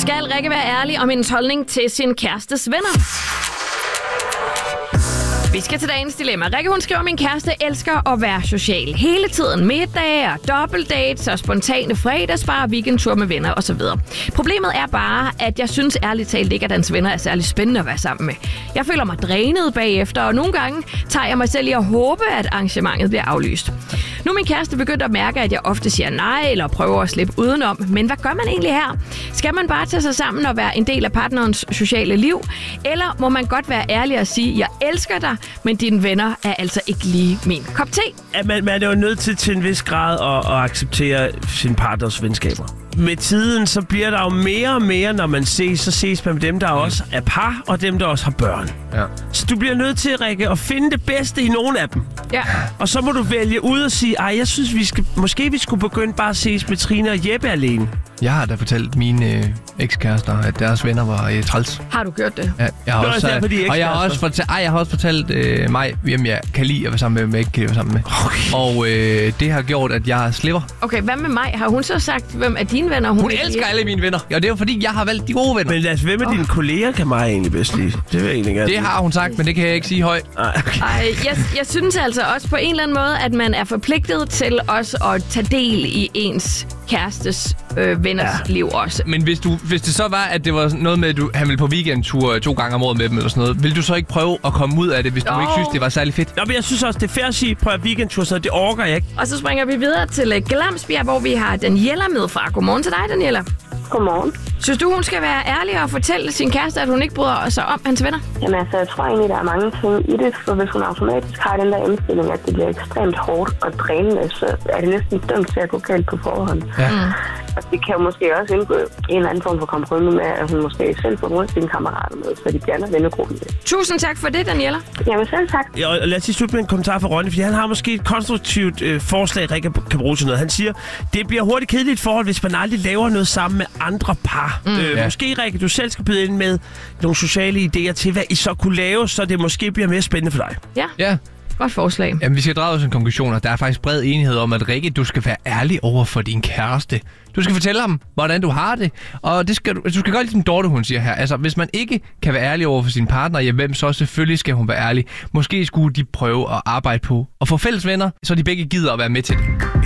Skal Rikke være ærlig om hendes holdning til sin kærestes venner? Vi skal til dagens dilemma. Rikke, hun skriver, at min kæreste elsker at være social. Hele tiden middage og dobbeltdates og spontane fredagsbar, weekendtur med venner osv. Problemet er bare, at jeg synes ærligt talt ikke, at hans venner er særlig spændende at være sammen med. Jeg føler mig drænet bagefter, og nogle gange tager jeg mig selv i at håbe, at arrangementet bliver aflyst. Nu er min kæreste begyndt at mærke, at jeg ofte siger nej eller prøver at slippe udenom. Men hvad gør man egentlig her? Skal man bare tage sig sammen og være en del af partnerens sociale liv? Eller må man godt være ærlig og sige, jeg elsker dig, men dine venner er altså ikke lige min kop te? Man er jo nødt til en vis grad at acceptere sin partners venskaber. Med tiden, så bliver der jo mere og mere, når man ses, så ses man med dem, der også er par, og dem, der også har børn. Ja. Så du bliver nødt til, Rikke, at finde det bedste i nogle af dem. Ja. Og så må du vælge ud og sige, jeg synes, vi skulle begynde bare at ses med Trine og Jeppe alene. Jeg har da fortalt mine ekskærester, at deres venner var træls. Har du gjort det? Ja, jeg har også, og jeg har også fortalt mig, hvem jeg kan lide at være sammen med, hvem jeg ikke kan være sammen med. Okay. Og det har gjort, at jeg slipper. Okay, hvad med mig? Har hun så sagt, hvem er dine venner? Hun elsker alle mine venner. Ja, det er jo fordi, jeg har valgt de gode venner. Men altså, hvem af dine kolleger kan mig egentlig bedst lide? Det vil jeg egentlig gerne. Det har hun sagt, men det kan jeg ikke sige højt. Jeg synes altså også på en eller anden måde, at man er forpligtet til også at tage del i ens kærestes venners liv også. Men hvis det så var, at det var noget med, at han ville på weekendtur 2 gange om året med dem eller sådan noget, ville du så ikke prøve at komme ud af det, hvis du ikke synes, det var særlig fedt? Nå, men jeg synes også, det er fair at sige, prøv at weekendtur, så det orker jeg ikke. Og så springer vi videre til Glamsbjerg, hvor vi har Daniela med fra. Godmorgen til dig, Daniela. Godmorgen. Synes du, hun skal være ærlig og fortælle sin kæreste, at hun ikke bryder sig om hans venner? Jamen altså, jeg tror egentlig, der er mange ting i det, for hvis hun automatisk har den der indstilling, at det bliver ekstremt hårdt og drænende, så er det næsten dømt til at gå galt på forhånd. Ja. Og det kan jo måske også indgå en eller anden form for kompromis med, at hun måske selv får nogle af sine kammerater med, så de blander vennegruppen. Tusind tak for det, Daniela. Jamen selv tak. Ja, og lad os lige slutte med en kommentar fra Ronny, fordi han har måske et konstruktivt forslag, Rikke kan bruge til noget. Han siger, det bliver hurtigt kedeligt forhold, hvis man aldrig laver noget sammen med andre par. Måske, Rikke, du selv skal byde ind med nogle sociale idéer til, hvad I så kunne lave, så det måske bliver mere spændende for dig. Ja. Godt forslag. Jamen, vi skal drage os en konklusion, og der er faktisk bred enighed om, at Rikke, du skal være ærlig over for din kæreste. Du skal fortælle ham, hvordan du har det, og du skal gøre ligesom Dorte, hun siger her. Altså, hvis man ikke kan være ærlig over for sin partner, jamen så selvfølgelig skal hun være ærlig. Måske skulle de prøve at arbejde på at få fælles venner, så de begge gider at være med til det.